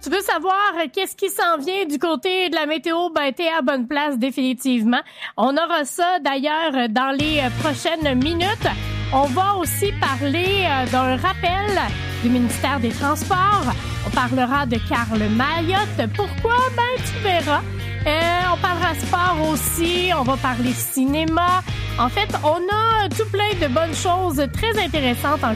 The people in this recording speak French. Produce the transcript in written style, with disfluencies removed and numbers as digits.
Tu veux savoir qu'est-ce qui s'en vient du côté de la météo? Ben, t'es à bonne place, définitivement. On aura ça, d'ailleurs, dans les prochaines minutes. On va aussi parler d'un rappel du ministère des Transports. On parlera de Karl Mayotte. Pourquoi? Ben, tu verras. On parlera sport aussi, on va parler cinéma. En fait, on a tout plein de bonnes choses très intéressantes en